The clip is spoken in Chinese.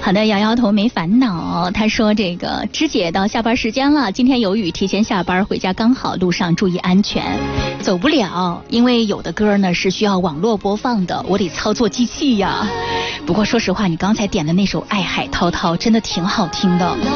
好的，摇摇头没烦恼。他说这个芝姐到下班时间了，今天有雨，提前下班回家刚好，路上注意安全。走不了，因为有的歌呢是需要网络播放的，我得操作机器呀。不过说实话，你刚才点的那首《爱海滔滔》真的挺好听的。